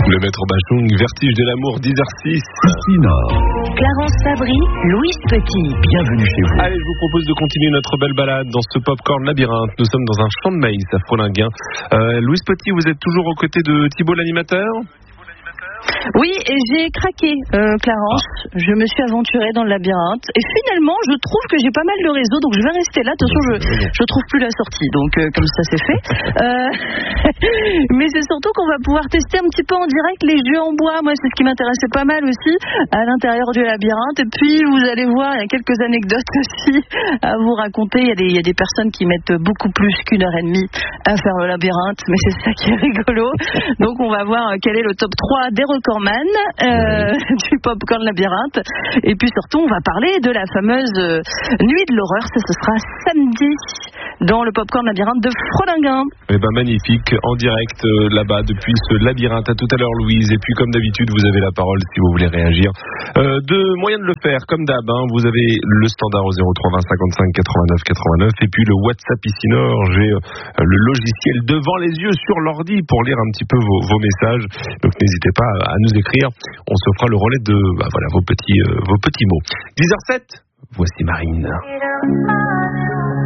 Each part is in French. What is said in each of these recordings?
Le maître Bachung, Vertige de l'amour, 10h06. Ici Nord. Clarence Fabry, Louise Petit. Bienvenue chez vous. Allez, je vous propose de continuer notre belle balade dans ce popcorn labyrinthe. Nous sommes dans un champ de maïs à Frolinguin. Louise Petit, vous êtes toujours aux côtés de Thibault l'animateur ? Oui, et j'ai craqué, Clarence. Je me suis aventurée dans le labyrinthe. Et finalement, je trouve que j'ai pas mal de réseau, donc je vais rester là. Attention, je trouve plus la sortie. Donc, comme ça, c'est fait. Mais c'est surtout qu'on va pouvoir tester un petit peu en direct les jeux en bois. Moi, c'est ce qui m'intéressait pas mal aussi, à l'intérieur du labyrinthe. Et puis, vous allez voir, il y a quelques anecdotes aussi à vous raconter. Il y a des personnes qui mettent beaucoup plus qu'1h30 à faire le labyrinthe. Mais c'est ça qui est rigolo. Donc, on va voir quel est le top 3 des recordman du popcorn labyrinthe. Et puis surtout, on va parler de la fameuse nuit de l'horreur. Ça, ce sera samedi dans le popcorn labyrinthe de Frolinguin. Eh ben magnifique, en direct là-bas depuis ce labyrinthe. À tout à l'heure, Louise. Et puis comme d'habitude, vous avez la parole si vous voulez réagir. Deux moyens de le faire, comme d'hab. Vous avez le standard au 03 20 55 89 89 et puis le WhatsApp ici Nord. J'ai le logiciel devant les yeux sur l'ordi pour lire un petit peu vos messages. Donc n'hésitez pas à nous écrire. On se fera le relais de vos petits mots. 10h07. Voici Marine.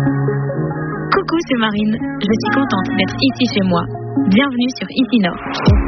Coucou, c'est Marine. Je suis contente d'être ici chez moi. Bienvenue sur Ici Nord.